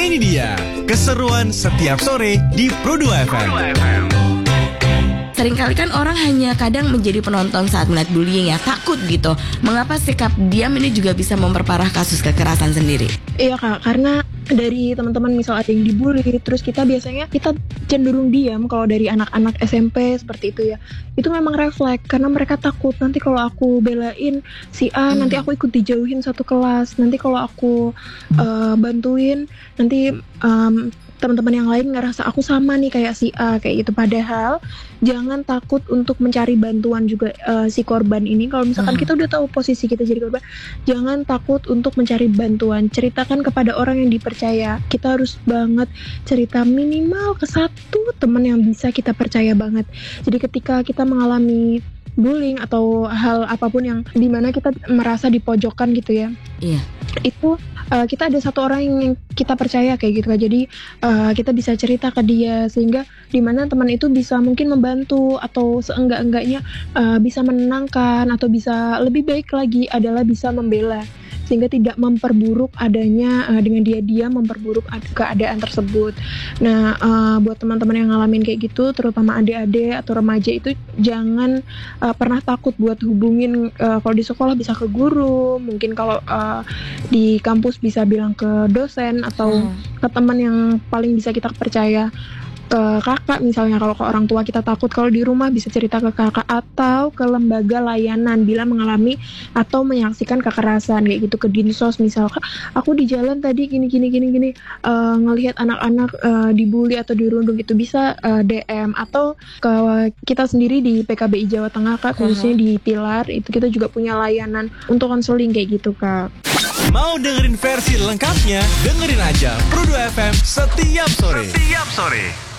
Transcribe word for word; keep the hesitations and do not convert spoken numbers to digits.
Ini dia keseruan setiap sore di Pro dua F M. Seringkali kan orang hanya kadang menjadi penonton saat melihat bullying ya, takut gitu. Mengapa sikap diam ini juga bisa memperparah kasus kekerasan sendiri? Iya kak, karena dari teman-teman misal ada yang dibully, terus kita biasanya kita cenderung diam kalau dari anak-anak S M P seperti itu ya. Itu memang refleks karena mereka takut nanti kalau aku belain si A, hmm. nanti aku ikut dijauhin satu kelas. Nanti kalau aku uh, bantuin, nanti um, teman-teman yang lain ngerasa aku sama nih kayak si A kayak gitu. Padahal jangan takut untuk mencari bantuan juga uh, si korban ini. Kalau misalkan uh-huh. kita udah tahu posisi kita jadi korban, jangan takut untuk mencari bantuan. Ceritakan kepada orang yang dipercaya. Kita harus banget cerita minimal ke satu teman yang bisa kita percaya banget. Jadi ketika kita mengalami bullying atau hal apapun yang dimana kita merasa dipojokkan gitu ya, iya. itu uh, kita ada satu orang yang kita percaya kayak gitu kan. Jadi uh, kita bisa cerita ke dia sehingga dimana teman itu bisa mungkin membantu atau seenggak-enggaknya uh, bisa menenangkan atau bisa lebih baik lagi adalah bisa membela sehingga tidak memperburuk adanya uh, dengan dia dia memperburuk ad- keadaan tersebut. Nah, uh, buat teman-teman yang ngalamin kayak gitu, terutama adik-adik atau remaja itu jangan uh, pernah takut buat hubungin. Uh, kalau di sekolah bisa ke guru, mungkin kalau uh, di kampus bisa bilang ke dosen atau hmm. ke teman yang paling bisa kita percaya. Ke kakak misalnya, kalau ke orang tua kita takut, kalau di rumah bisa cerita ke kakak atau ke lembaga layanan bila mengalami atau menyaksikan kekerasan kayak gitu, ke dinsos misalkan aku di jalan tadi gini gini gini gini uh, ngelihat anak-anak uh, dibully atau dirundung, itu bisa uh, D M atau ke kita sendiri di P K B I Jawa Tengah kak, khususnya uh-huh. di Pilar itu kita juga punya layanan untuk konseling kayak gitu kak. Mau dengerin versi lengkapnya? Dengerin aja Pro dua F M setiap sore. Setiap sore.